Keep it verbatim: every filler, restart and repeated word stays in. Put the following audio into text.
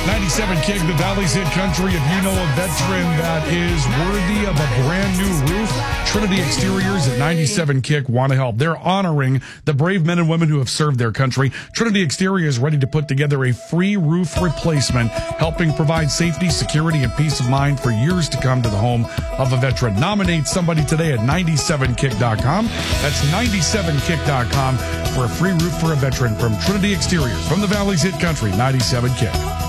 ninety-seven Kick, the Valley's Hit Country. If you know a veteran that is worthy of a brand new roof, Trinity Exteriors at ninety-seven Kick want to help. They're honoring the brave men and women who have served their country. Trinity Exteriors is ready to put together a free roof replacement, helping provide safety, security, and peace of mind for years to come to the home of a veteran. Nominate somebody today at ninety-seven kick dot com. That's ninety-seven kick dot com for a free roof for a veteran from Trinity Exteriors, from the Valley's Hit Country, ninety-seven Kick.